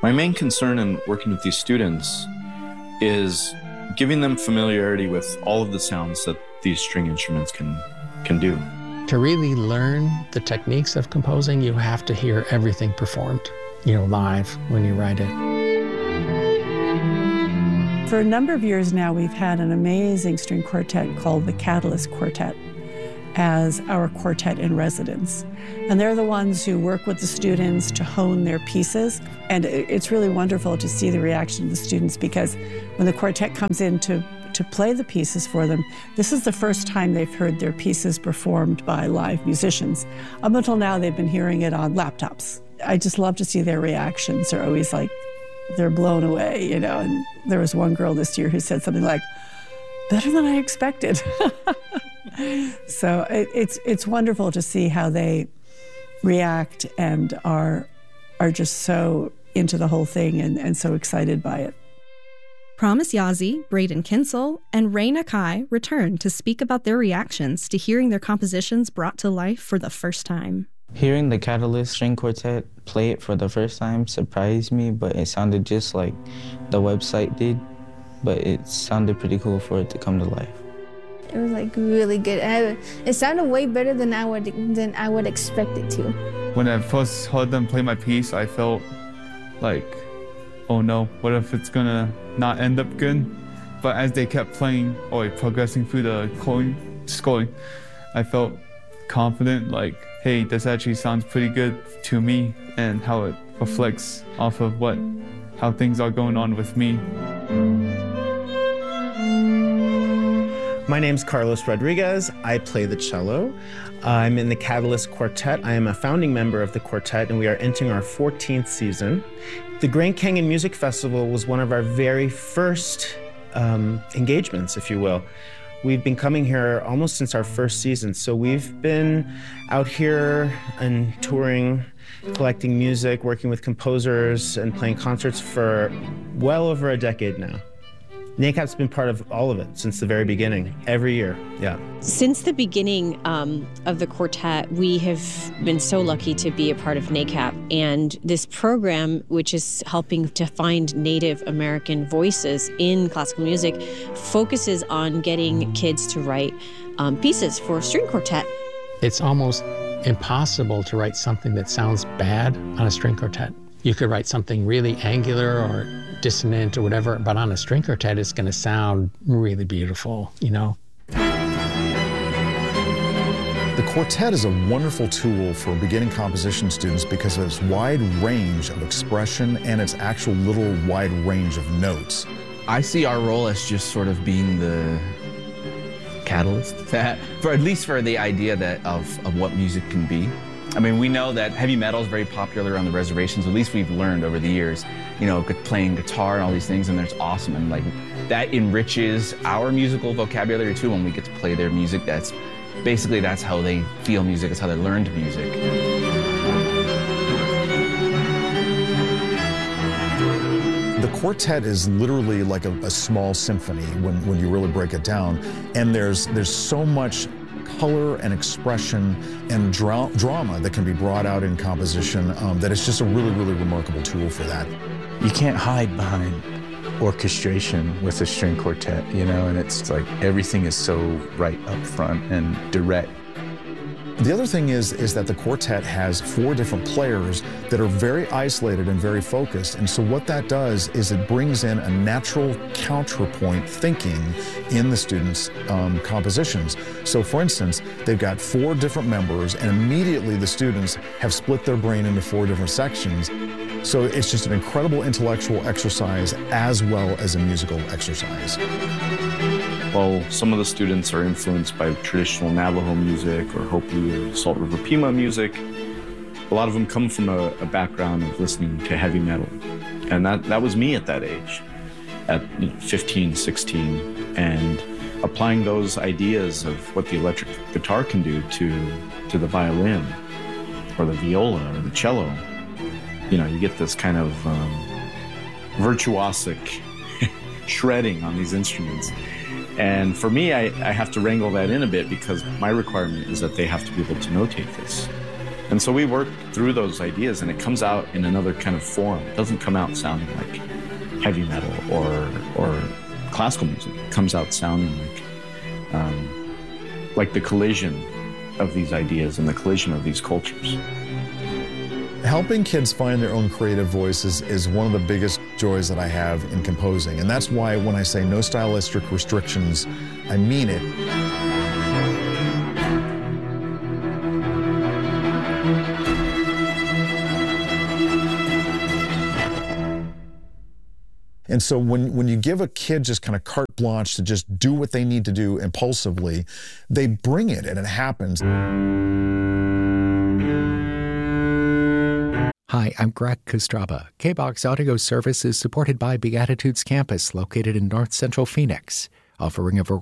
My main concern in working with these students is giving them familiarity with all of the sounds that these string instruments can do. To really learn the techniques of composing, you have to hear everything performed, live when you write it. For a number of years now, we've had an amazing string quartet called the Catalyst Quartet as our quartet in residence. And they're the ones who work with the students to hone their pieces. And it's really wonderful to see the reaction of the students, because when the quartet comes in to play the pieces for them, this is the first time they've heard their pieces performed by live musicians. Up until now, they've been hearing it on laptops. I just love to see their reactions. They're always like, they're blown away, And there was one girl this year who said something like, better than I expected. So it's wonderful to see how they react and are just so into the whole thing and so excited by it. Promise Yazzie, Braden Kinsel, and Ray Nakai returned to speak about their reactions to hearing their compositions brought to life for the first time. Hearing the Catalyst String Quartet play it for the first time surprised me, but it sounded just like the website did, but it sounded pretty cool for it to come to life. It was really good. It sounded way better than I would expect it to. When I first heard them play my piece, I felt like, oh no, what if it's gonna not end up good? But as they kept playing or progressing through the scoring, I felt confident, like, hey, this actually sounds pretty good to me, and how it reflects off of how things are going on with me. My name's Carlos Rodriguez. I play the cello. I'm in the Catalyst Quartet. I am a founding member of the quartet, and we are entering our 14th season. The Grand Canyon Music Festival was one of our very first engagements, if you will. We've been coming here almost since our first season, so we've been out here and touring, collecting music, working with composers, and playing concerts for well over a decade now. NACAP's been part of all of it since the very beginning, every year, yeah. Since the beginning of the quartet, we have been so lucky to be a part of NACAP, and this program, which is helping to find Native American voices in classical music, focuses on getting kids to write pieces for string quartet. It's almost impossible to write something that sounds bad on a string quartet. You could write something really angular or dissonant or whatever, but on a string quartet, it's going to sound really beautiful, The quartet is a wonderful tool for beginning composition students because of its wide range of expression and its actual little wide range of notes. I see our role as just sort of being the catalyst that, at least for the idea of what music can be. I mean, we know that heavy metal is very popular on the reservations. At least we've learned over the years, playing guitar and all these things, and that's awesome. And that enriches our musical vocabulary too when we get to play their music. That's how they feel music. It's how they learned music. The quartet is literally like a small symphony when you really break it down, and there's so much color and expression and drama that can be brought out in composition that it's just a really, really remarkable tool for that. You can't hide behind orchestration with a string quartet, and it's like everything is so right up front and direct. The other thing is that the quartet has 4 different players that are very isolated and very focused, and so what that does is it brings in a natural counterpoint thinking in the students' compositions. So for instance, they've got 4 different members, and immediately the students have split their brain into 4 different sections. So it's just an incredible intellectual exercise as well as a musical exercise. While some of the students are influenced by traditional Navajo music or Hopi or Salt River Pima music, a lot of them come from a background of listening to heavy metal. And that was me at that age, at 15, 16, and applying those ideas of what the electric guitar can do to the violin or the viola or the cello. You get this kind of virtuosic shredding on these instruments. And for me, I have to wrangle that in a bit because my requirement is that they have to be able to notate this. And so we work through those ideas, and it comes out in another kind of form. It doesn't come out sounding like heavy metal or classical music. It comes out sounding like the collision of these ideas and the collision of these cultures. Helping kids find their own creative voices is one of the biggest joys that I have in composing. And that's why when I say no stylistic restrictions, I mean it. And so when you give a kid just kind of carte blanche to just do what they need to do impulsively, they bring it and it happens. Hi, I'm Greg Kostraba. KBOX Audio Service is supported by Beatitudes Campus, located in North Central Phoenix, offering a